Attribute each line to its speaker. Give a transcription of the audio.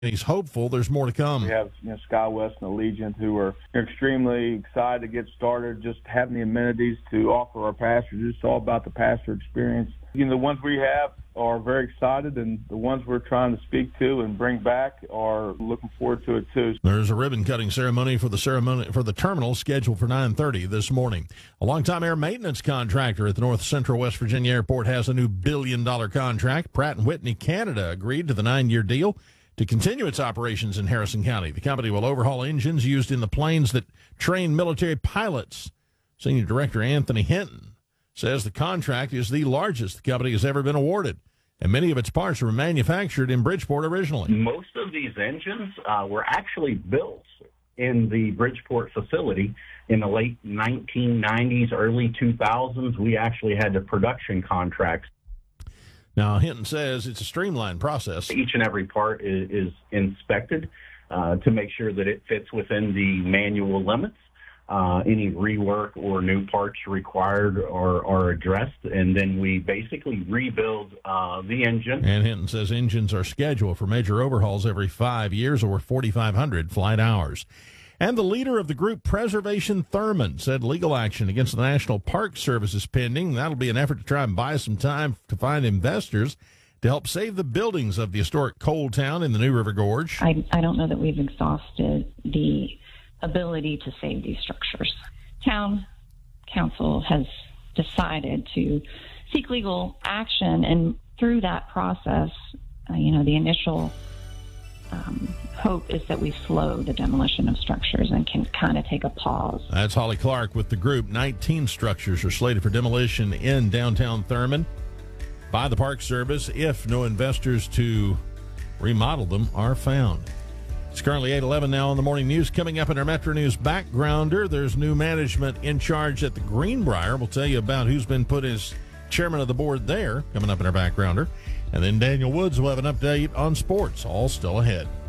Speaker 1: He's hopeful there's more to come.
Speaker 2: We have SkyWest and Allegiant who are extremely excited to get started, just having the amenities to offer our passengers. It's all about the passenger experience. The ones we have are very excited, and the ones we're trying to speak to and bring back are looking forward to it too.
Speaker 1: There's a ribbon-cutting ceremony for the terminal scheduled for 9:30 this morning. A longtime air maintenance contractor at the North Central West Virginia Airport has a new billion-dollar contract. Pratt & Whitney Canada agreed to the 9-year deal to continue its operations in Harrison County. The company will overhaul engines used in the planes that train military pilots. Senior Director Anthony Hinton says the contract is the largest the company has ever been awarded, and many of its parts were manufactured in Bridgeport originally.
Speaker 3: Most of these engines were actually built in the Bridgeport facility in the late 1990s, early 2000s. We actually had the production contracts.
Speaker 1: Now, Hinton says it's a streamlined process.
Speaker 3: Each and every part is inspected to make sure that it fits within the manual limits. Any rework or new parts required are addressed, and then we basically rebuild the engine.
Speaker 1: And Hinton says engines are scheduled for major overhauls every 5 years or 4,500 flight hours. And the leader of the group, Preservation Thurman, said legal action against the National Park Service is pending. That'll be an effort to try and buy some time to find investors to help save the buildings of the historic coal town in the New River Gorge.
Speaker 4: I don't know that we've exhausted the ability to save these structures. Town council has decided to seek legal action, and through that process, the initial hope is that we slow the demolition of structures and can kind of take a pause.
Speaker 1: That's Holly Clark with the group. 19 structures are slated for demolition in downtown Thurman by the Park Service if no investors to remodel them are found. It's currently 8:11 now on the morning news. Coming up in our Metro News Backgrounder, there's new management in charge at the Greenbrier. We'll tell you about who's been put as chairman of the board there, coming up in our Backgrounder. And then Daniel Woods will have an update on sports, all still ahead.